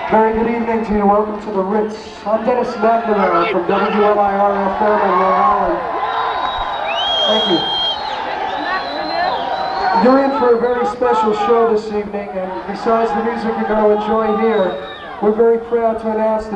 Very good evening to you. Welcome to the Ritz. I'm Dennis McNamara from WLIR-FM in Long Island. Thank you. You're in for a very special show this evening, and besides the music you're going to enjoy here, we're very proud to announce that